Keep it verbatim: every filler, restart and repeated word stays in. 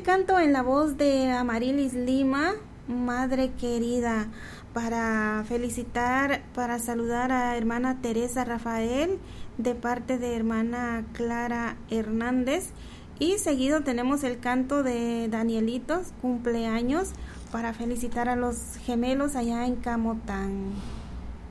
este canto en la voz de Amarilis Lima, madre querida, para felicitar, para saludar a hermana Teresa Rafael de parte de hermana Clara Hernández. Y seguido tenemos el canto de Danielitos, cumpleaños, para felicitar a los gemelos allá en Camotán.